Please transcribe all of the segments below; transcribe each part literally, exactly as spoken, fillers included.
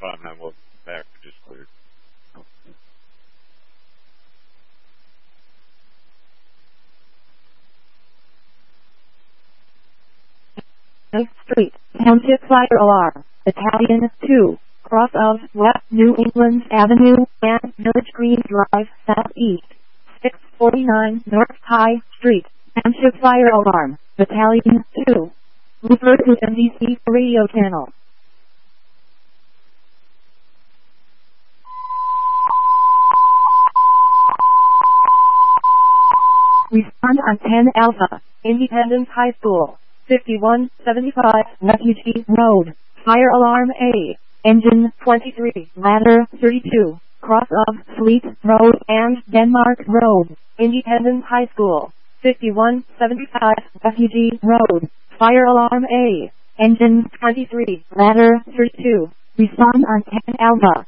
five nine, welcome back. Just cleared. Street, Township Fire Alarm, Battalion two, cross of West New England Avenue and Village Green Drive, Southeast, six forty-nine North High Street, Township Fire Alarm, Battalion two. Refer to M D C radio channel. Respond on ten Alpha, Independence High School, fifty-one seventy-five Refugee Road, Fire Alarm A, Engine twenty-three, Ladder thirty-two, cross of Fleet Road and Denmark Road, Independence High School, fifty-one seventy-five Refugee Road, Fire Alarm A, Engine twenty-three, Ladder thirty-two, respond on ten Alpha.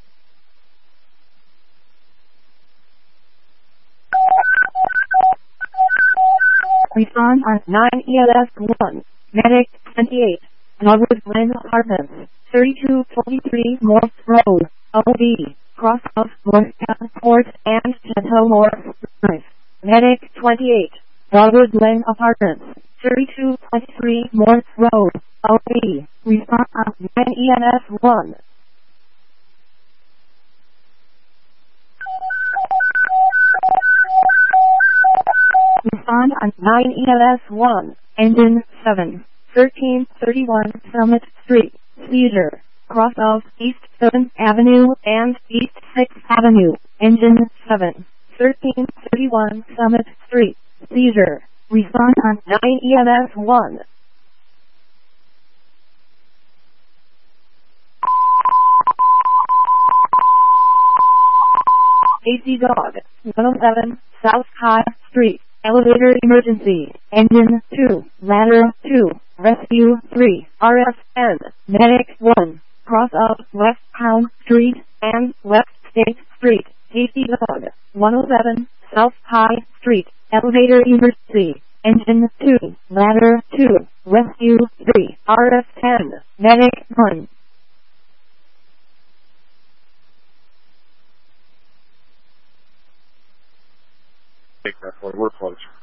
Respond on nine E L S one, Medic twenty-eight, Norwood Glen Apartments, thirty-two forty-three Morse Road, O B, cross of Morristown Court and Chateau Drive. Medic twenty-eight, Norwood Glen Apartments, thirty-two twenty-three Morse Road, O B, respond on nine E L S one. Respond on nine E L S one, Engine seven, thirteen thirty-one Summit Street, Seizure, cross of East seventh Avenue and East sixth Avenue, Engine seven, thirteen thirty-one Summit Street, Seizure, respond on nine E L S one. A C Dog, one oh seven South High Street, elevator emergency, engine two, ladder two, rescue three, R S N, medic one, cross of West Town Street and West State Street, A C Dog, one oh seven South High Street, elevator emergency, engine two, ladder two, rescue three, R S N, medic one. Take that for we're close.